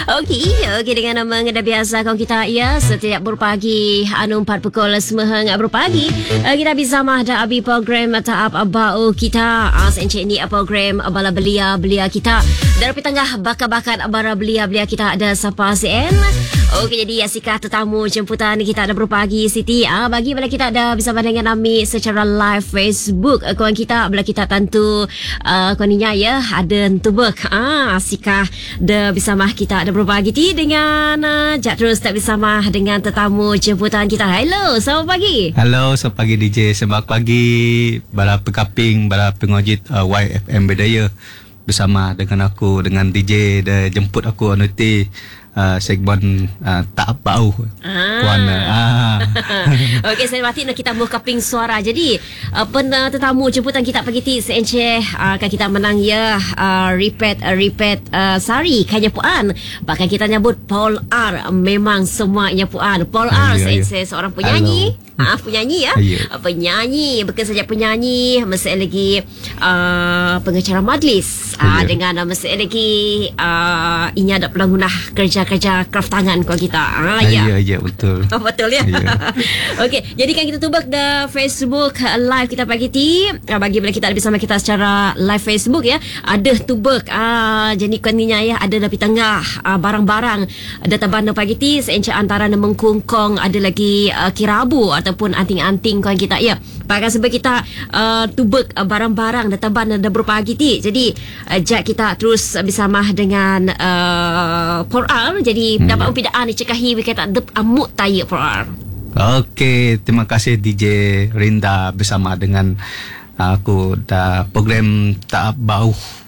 Okey, dengan nama dah biasa kau kita ya setiap berpagi anu 4 pukul semua berpagi kita bersama ada abi program tahap bau kita sencik ni program bala belia kita dari tengah bakat-bakat bara belia kita ada siapa CN. Okey, jadi asikah tetamu jemputan kita ada berpagi Siti bagi bila kita ada bersama dengan Ami secara live Facebook kawan kita bila kita tentu koninya ya ada tubek asikah ada bersama kita ada berbagi dengan jak terus tak bersama dengan tetamu jemputan kita. Hello, selamat pagi. Halo, selamat pagi DJ. Selamat pagi para pekaping, para pengojit YFM Bedaya bersama dengan aku dengan DJ dah jemput aku anuti segmen tak bau. Okey, saya mati nak kita mau kaping suara. Jadi tetamu jemputan kita pagi ti senceh akan kita menang ya repeat Sari kanya puan. Bahkan kita nyebut Paul R. Memang semuanya puan. Paul R senceh seorang penyanyi. Penyanyi ya. Penyanyi, bukan saja penyanyi, masih lagi pengacara majlis. Dengan masih lagi inya ada pelanggunah kerja craft tangan kau kita. Ya betul. Betul ya. Okey, jadi kan kita tubak the Facebook live kita pagi ti. Bagi bila kita ada bersama kita secara live Facebook ya, ada tubak jadi kaninya ya ada di tengah barang-barang data banda pagi ti seenca antara mengkungkong ada lagi kirabu ataupun anting-anting kawan kita ya. Pakai sebab kita tubak barang-barang data banda dah berpagi ti. Jadi jak kita terus bersama dengan Poral. Jadi dapat umpidaan dicekahi kita dep amut tayi Poral. Okey, terima kasih DJ Rinda bersama dengan aku dah program tak bau.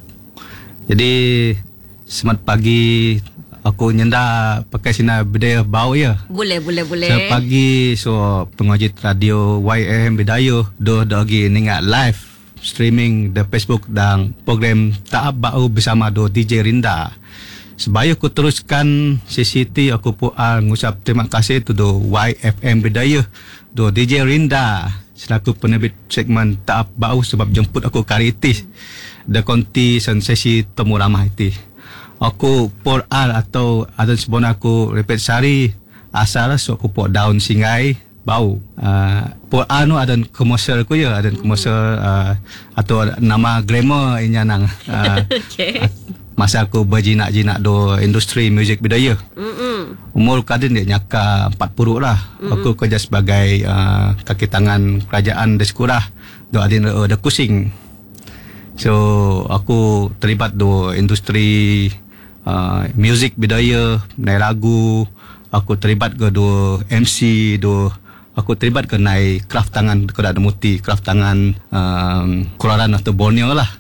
Jadi selamat pagi. Aku nyenda pakai sinar Bedaya bau ya. Boleh. Selamat pagi. So pengojit radio YFM Bedaya dah lagi ningat live streaming di Facebook dan program tak bau bersama do DJ Rinda. Sebaya aku teruskan CCT aku pun ngucap terima kasih tu do YFM Bedaya do DJ Rinda selaku penerbit segmen tak bau sebab jemput aku karitis da konti sensasi temu ramah itu. Aku por atau ada sebon aku repet sari asal so aku por daun singai bau. Por anu ada komersial ku ya, ada komersial atau nama glamour inya nang. Okay. Masa aku berjinak-jinak do industri muzik Bedaya. Umur kadin dia nyaka 40 lah. Aku kerja sebagai kaki tangan kerajaan Deskurah do adin de Kusing. So aku terlibat do industri muzik Bedaya, naik lagu. Aku terlibat ke do MC do. Aku terlibat ke naik craft tangan ke ada muti craft tangan Keluaran atau Borneo lah.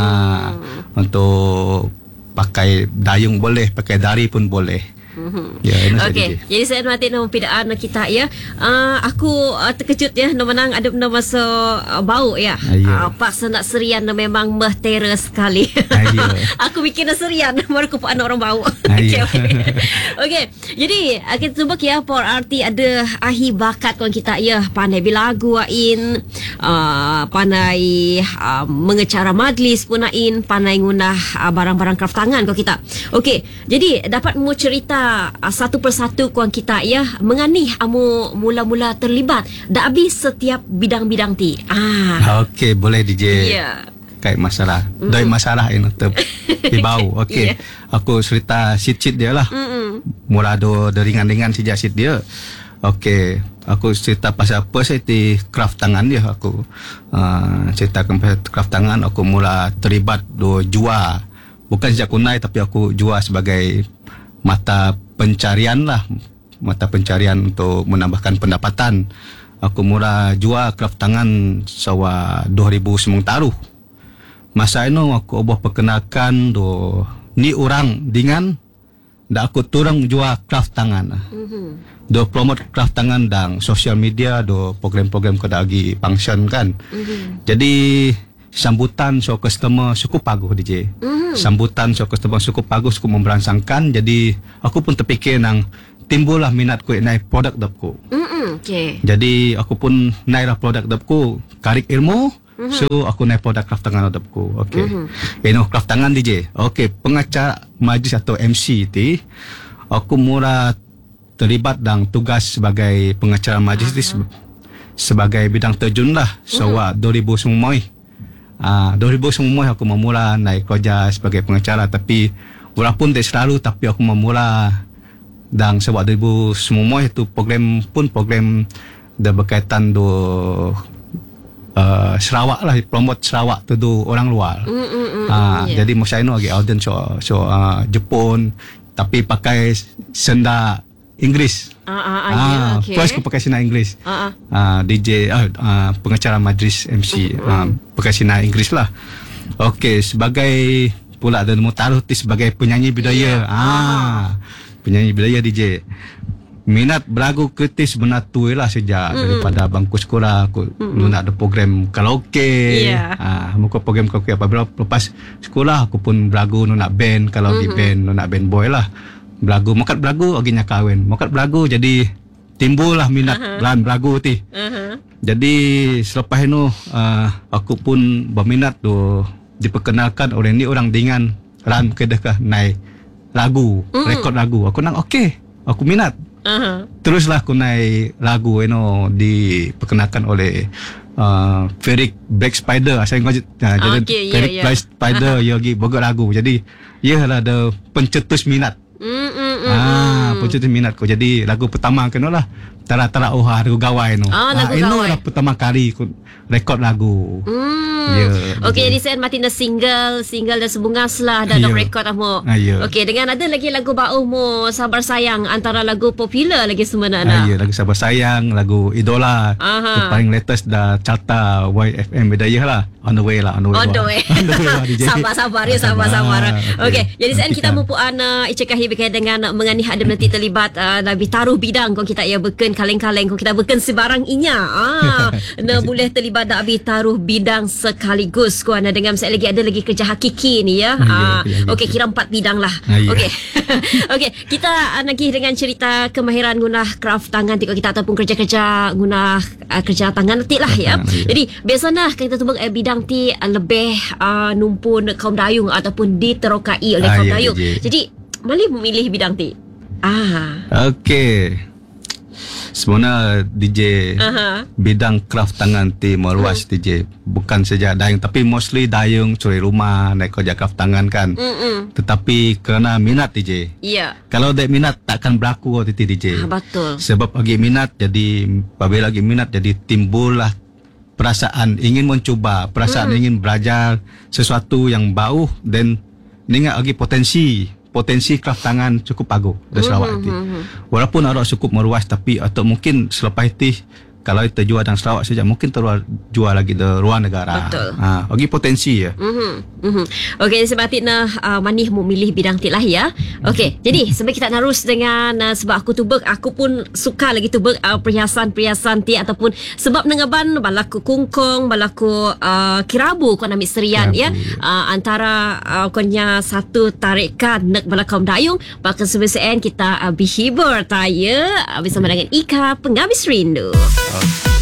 Untuk pakai dayung boleh, pakai dari pun boleh. Ya, okey. Jadi saya mati nama pidaan kita ya. Aku terkejut ya menang ada benda masuk bau ya. Pas nak serian memang mehtera sekali. Aku bikin serian baru aku puan orang bau. Okey. Jadi kita cuba ya for arti ada ahi bakat kawan kita ya, pandai bilagu ain, pandai mengecara majlis pun ain, pandai ngunah barang-barang craft tangan kawan kita. Okey. Jadi dapat mu cerita satu persatu kuang kita ya menganih amu mula-mula terlibat dah habis setiap bidang-bidang ti. Okey, boleh DJ. Ya. Kait masalah. Doi masalah ini di bau. Okey. Aku cerita sit-sit dia lah. Mula do ringan-ringan sejak sit dia. Okey, aku cerita pasal apa saya di craft tangan dia aku. Ceritakan pasal craft tangan aku mula terlibat do jual. Bukan sejak kunai tapi aku jual sebagai mata pencarian lah, mata pencarian untuk menambahkan pendapatan. Aku mula jual craft tangan sawa 2000 sementara. Masa itu aku obah perkenalkan do ni orang dengan dah aku turang jual craft tangan. Do promote craft tangan dan social media do program-program ke lagi function kan. Jadi sambutan so customer cukup bagus DJ. Sambutan so customer cukup bagus, cukup memberangsangkan. Jadi aku pun terfikir nang timbullah minat ku naik produk dapku. Okay. Jadi aku pun naiklah produk dapku, karik ilmu So aku naik produk craft tangan adapku. Okay. Craft tangan DJ. Okay, pengacara majlis atau MC ti, aku mula terlibat dan tugas sebagai pengacara majlis ti sebagai bidang terjun lah. So 2019. 2019 aku memula naik kerja sebagai pengacara, tapi walaupun tak selalu, tapi aku memula dan sebab 2019 itu program dah berkaitan do Sarawak lah, promote Sarawak tu do orang luar. Jadi masa ini lagi audience Jepun, tapi pakai senda Inggeris. Okay. First aku pakai senda Inggeris. DJ pengacara majlis MC pakai senda Inggeris lah. Okay, sebagai pula dan mutaruh sebagai penyanyi budaya. Penyanyi budaya DJ. Minat beragu kritis benar tu lah sejak daripada bangku sekolah aku nak ada program karaoke. Muka program karaoke apabila lepas sekolah aku pun beragu nak band, kalau di band nak band boy lah. Beragu, mokat beragu akhirnya kahwin. Mokat beragu jadi timbul lah minat beragu ti. Jadi selepas itu aku pun berminat tu diperkenalkan oleh ni orang dengan ran kedekah naik lagu, rekod lagu. Aku nang aku minat. Teruslah aku naik lagu diperkenalkan oleh Ferik Black Spider. Saya ngajak jadi Ferik Black Spider yogi boga lagu. Jadi ialah ada pencetus minat. Pencetus minat ko. Jadi lagu pertama kenalah Tara-tara Oha lagu gawai lagu ini gawai. lah pertama kali aku rekod lagu. Okey, jadi saya mati single dan sebungas lah dan rekod amu. Okey, dengan ada lagi lagu bau mu Sabar Sayang, antara lagu popular lagi sebenarnya. Lagu Sabar Sayang, lagu Idola. Yang paling latest dah carta YFM Bedaya lah. On the way lah. Sabar ya. Okey, jadi sekarang kita mempuan icekahi berkait dengan menganih ada nanti terlibat lebih taruh bidang kau kita ya beken kaleng-kaleng kau kita beken sebarang inya. Boleh terlibat dak abi taruh bidang sekaligus kau dengan saya ada lagi kerja hakiki ni ya. Okey, kira 4 bidang lah. Okey. Okey, kita lagi dengan cerita kemahiran guna craft tangan kita ataupun kerja-kerja guna kerja tangan nanti lah ya. Jadi biasanya kita tu bidang ti lebih numpun kaum dayung ataupun diterokai oleh kaum dayung. Jadi boleh memilih bidang ti. Okey. Sebenarnya DJ bidang craft tangan ti meluas DJ, bukan saja dayung tapi mostly dayung curi rumah naik kerja craft tangan kan. Tetapi kerana minat DJ. Kalau tak minat takkan berlaku waktu DJ. Betul. Sebab lagi minat jadi apabila lagi minat jadi timbullah perasaan ingin mencuba, perasaan ingin belajar sesuatu yang baru dan ingat lagi potensi craft tangan cukup bagus di Sarawak itu. Walaupun ada cukup meluas tapi atau mungkin selepas itu kalau kita jual dalam Sarawak saja mungkin jual lagi di luar negara. Betul. Bagi potensi ya. Okey, sebab tina manih memilih bidang ti lah ya. Okey, jadi sebab kita narus dengan sebab aku tu aku pun suka lagi tu perhiasan-perhiasan ti ataupun sebab nengaban balaku kungkong, balaku kirabu kau ambil serian ya. Antara konya satu tarikan nak balakau dayung, bahkan sebesar kita bihibur taya bersama dengan Ika Pengabis Rindu.